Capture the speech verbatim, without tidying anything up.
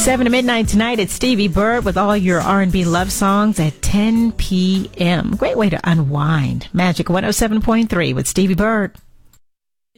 seven to midnight tonight, it's Stevie Bird with all your R and B love songs at ten p.m. Great way to unwind. Magic one oh seven point three with Stevie Bird.